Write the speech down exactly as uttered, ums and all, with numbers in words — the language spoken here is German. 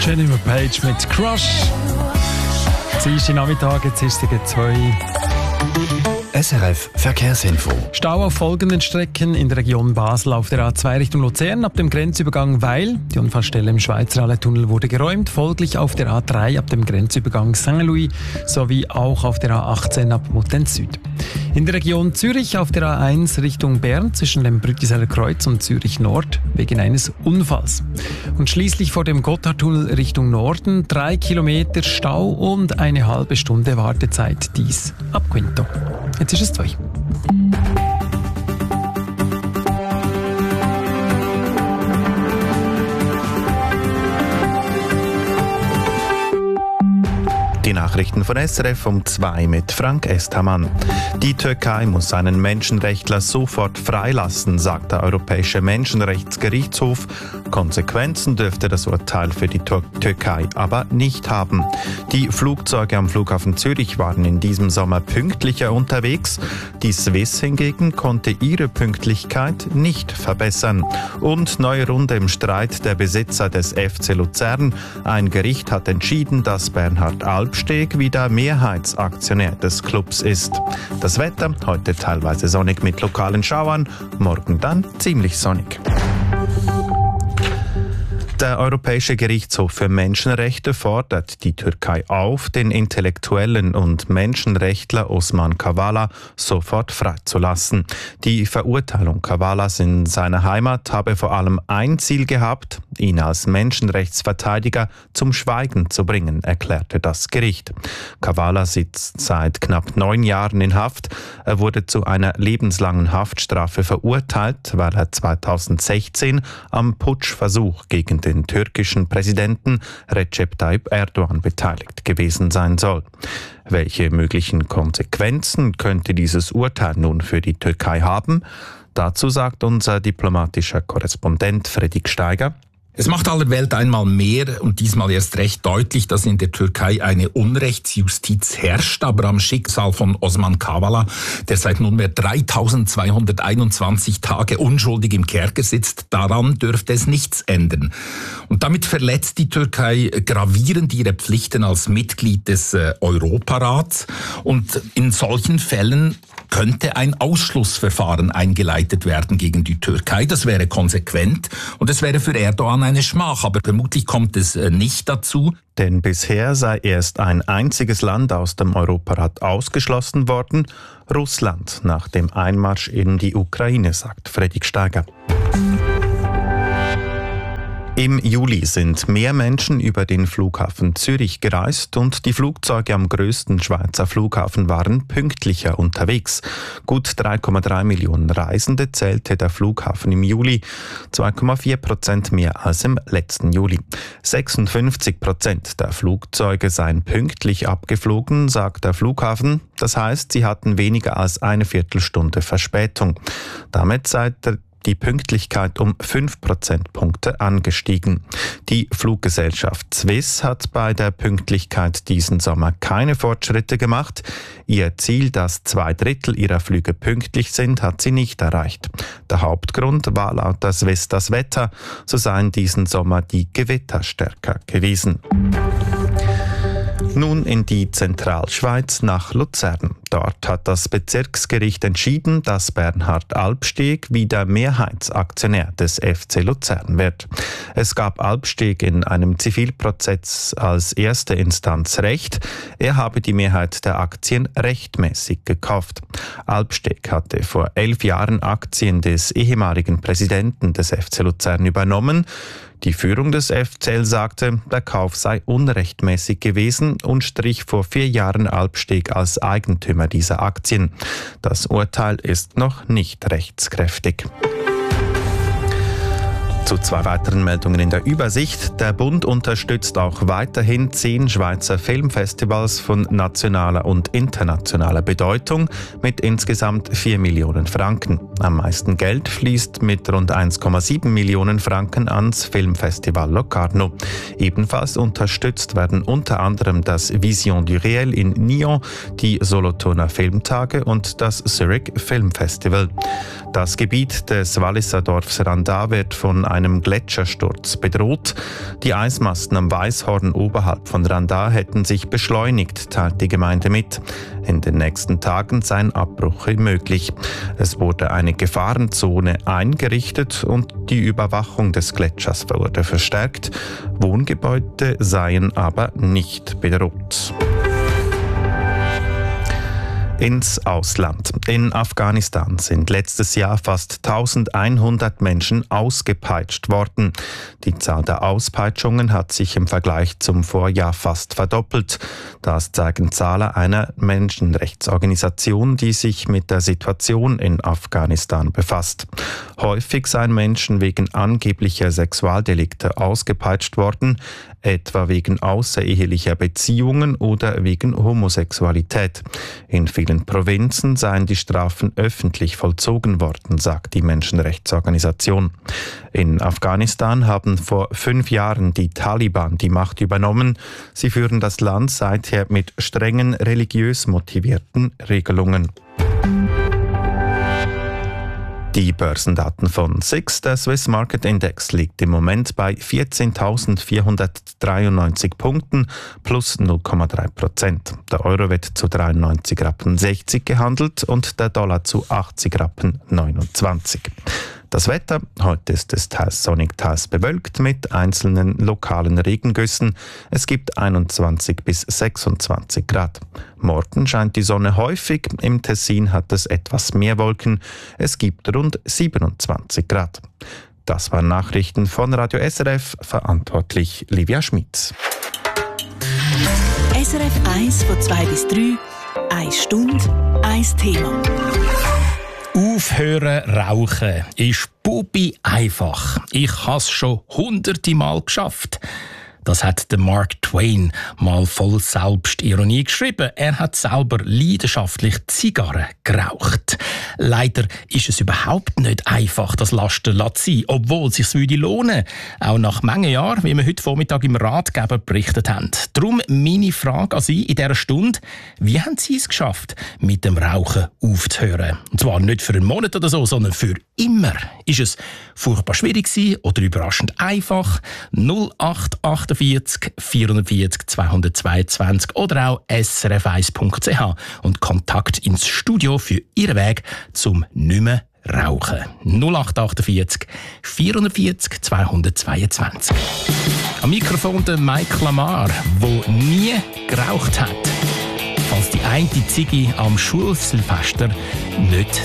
Jennifer Page mit Crush. Sie ist Nachmittag, jetzt ist sie zwei. S R F Verkehrsinfo. Stau auf folgenden Strecken in der Region Basel auf der A zwei Richtung Luzern ab dem Grenzübergang Weil. Die Unfallstelle im Schweizerhalle-Tunnel wurde geräumt. Folglich auf der A drei ab dem Grenzübergang Saint-Louis sowie auch auf der A achtzehn ab Muttenz Süd. In der Region Zürich auf der A eins Richtung Bern zwischen dem Brüttiseller Kreuz und Zürich Nord wegen eines Unfalls. Und schließlich vor dem Gotthardtunnel Richtung Norden drei Kilometer Stau und eine halbe Stunde Wartezeit. Dies ab Quinto. Jetzt ist es zwei. Die Nachrichten von S R F um zwei mit Frank Estamann. Die Türkei muss einen Menschenrechtler sofort freilassen, sagt der Europäische Menschenrechtsgerichtshof. Konsequenzen dürfte das Urteil für die Tür- Türkei aber nicht haben. Die Flugzeuge am Flughafen Zürich waren in diesem Sommer pünktlicher unterwegs. Die Swiss hingegen konnte ihre Pünktlichkeit nicht verbessern. Und neue Runde im Streit der Besitzer des F C Luzern. Ein Gericht hat entschieden, dass Bernhard Albsteg wieder Mehrheitsaktionär des Clubs ist. Das Wetter heute teilweise sonnig mit lokalen Schauern, morgen dann ziemlich sonnig. Der Europäische Gerichtshof für Menschenrechte fordert die Türkei auf, den Intellektuellen und Menschenrechtler Osman Kavala sofort freizulassen. Die Verurteilung Kavalas in seiner Heimat habe vor allem ein Ziel gehabt, ihn als Menschenrechtsverteidiger zum Schweigen zu bringen, erklärte das Gericht. Kavala sitzt seit knapp neun Jahren in Haft. Er wurde zu einer lebenslangen Haftstrafe verurteilt, weil er zweitausendsechzehn am Putschversuch gegen den türkischen Präsidenten Recep Tayyip Erdogan beteiligt gewesen sein soll. Welche möglichen Konsequenzen könnte dieses Urteil nun für die Türkei haben? Dazu sagt unser diplomatischer Korrespondent Fredrik Steiger. Es macht aller Welt einmal mehr und diesmal erst recht deutlich, dass in der Türkei eine Unrechtsjustiz herrscht, aber am Schicksal von Osman Kavala, der seit nunmehr dreitausendzweihunderteinundzwanzig Tage unschuldig im Kerker sitzt, daran dürfte es nichts ändern. Und damit verletzt die Türkei gravierend ihre Pflichten als Mitglied des äh, Europarats und in solchen Fällen könnte ein Ausschlussverfahren eingeleitet werden gegen die Türkei. Das wäre konsequent und es wäre für Erdogan eine Schmach, aber vermutlich kommt es nicht dazu. Denn bisher sei erst ein einziges Land aus dem Europarat ausgeschlossen worden, Russland, nach dem Einmarsch in die Ukraine, sagt Fredrik Steiger. Im Juli sind mehr Menschen über den Flughafen Zürich gereist und die Flugzeuge am grössten Schweizer Flughafen waren pünktlicher unterwegs. Gut drei Komma drei Millionen Reisende zählte der Flughafen im Juli, zwei Komma vier Prozent mehr als im letzten Juli. sechsundfünfzig Prozent der Flugzeuge seien pünktlich abgeflogen, sagt der Flughafen. Das heißt, sie hatten weniger als eine Viertelstunde Verspätung. Damit sei der die Pünktlichkeit um fünf Prozentpunkte angestiegen. Die Fluggesellschaft Swiss hat bei der Pünktlichkeit diesen Sommer keine Fortschritte gemacht. Ihr Ziel, dass zwei Drittel ihrer Flüge pünktlich sind, hat sie nicht erreicht. Der Hauptgrund war laut der Swiss das Wetter. So seien diesen Sommer die Gewitter stärker gewesen. Nun in die Zentralschweiz nach Luzern. Dort hat das Bezirksgericht entschieden, dass Bernhard Albsteg wieder Mehrheitsaktionär des F C Luzern wird. Es gab Albsteg in einem Zivilprozess als erste Instanz Recht. Er habe die Mehrheit der Aktien rechtmäßig gekauft. Albsteg hatte vor elf Jahren Aktien des ehemaligen Präsidenten des F C Luzern übernommen. Die Führung des F C L sagte, der Kauf sei unrechtmäßig gewesen und strich vor vier Jahren Albsteg als Eigentümer dieser Aktien. Das Urteil ist noch nicht rechtskräftig. Zu zwei weiteren Meldungen in der Übersicht. Der Bund unterstützt auch weiterhin zehn Schweizer Filmfestivals von nationaler und internationaler Bedeutung mit insgesamt vier Millionen Franken. Am meisten Geld fließt mit rund eins Komma sieben Millionen Franken ans Filmfestival Locarno. Ebenfalls unterstützt werden unter anderem das Vision du Réel in Nyon, die Solothurner Filmtage und das Zurich Film Festival. Das Gebiet des Walliser Dorfs Randa wird von einem Gletschersturz bedroht. Die Eismassen am Weißhorn oberhalb von Randa hätten sich beschleunigt, teilt die Gemeinde mit. In den nächsten Tagen seien Abbrüche möglich. Es wurde eine Gefahrenzone eingerichtet und die Überwachung des Gletschers wurde verstärkt. Wohngebäude seien aber nicht bedroht. Ins Ausland. In Afghanistan sind letztes Jahr fast eintausendeinhundert Menschen ausgepeitscht worden. Die Zahl der Auspeitschungen hat sich im Vergleich zum Vorjahr fast verdoppelt. Das zeigen Zahlen einer Menschenrechtsorganisation, die sich mit der Situation in Afghanistan befasst. Häufig seien Menschen wegen angeblicher Sexualdelikte ausgepeitscht worden, etwa wegen außerehelicher Beziehungen oder wegen Homosexualität. In vielen Provinzen seien die Strafen öffentlich vollzogen worden, sagt die Menschenrechtsorganisation. In Afghanistan haben vor fünf Jahren die Taliban die Macht übernommen. Sie führen das Land seither mit strengen religiös motivierten Regelungen. Die Börsendaten von S I X, der Swiss Market Index, liegt im Moment bei vierzehntausendvierhundertdreiundneunzig Punkten plus null Komma drei Prozent. Der Euro wird zu dreiundneunzig Rappen sechzig gehandelt und der Dollar zu achtzig Rappen neunundzwanzig. Das Wetter: Heute ist es teils sonnig, teils bewölkt mit einzelnen lokalen Regengüssen. Es gibt einundzwanzig bis sechsundzwanzig Grad. Morgen scheint die Sonne häufig. Im Tessin hat es etwas mehr Wolken. Es gibt rund siebenundzwanzig Grad. Das waren Nachrichten von Radio S R F, verantwortlich Livia Schmitz. S R F eins von zwei bis drei, eine Stunde, ein Thema. Aufhören rauchen ist bubi einfach. Ich habe es schon hunderte Mal geschafft. Das hat der Mark Twain mal voll Selbstironie geschrieben. Er hat selber leidenschaftlich Zigarren geraucht. Leider ist es überhaupt nicht einfach, das Lasten zu sein, obwohl es sich lohnen würde. Auch nach manchen Jahren, wie wir heute Vormittag im Ratgeber berichtet haben. Darum meine Frage an Sie in dieser Stunde: Wie haben Sie es geschafft, mit dem Rauchen aufzuhören? Und zwar nicht für einen Monat oder so, sondern für immer. Ist es furchtbar schwierig gewesen oder überraschend einfach? null acht acht vier vierundvierzig zweihundertzweiundzwanzig oder auch s r f eins punkt c h und Kontakt ins Studio für Ihren Weg zum Nimmer rauchen. null acht acht vier vierundvierzig zweihundertzweiundzwanzig. Am Mikrofon der Mike Lamar, der nie geraucht hat. Falls die eine Ziege am Schulsilvester nicht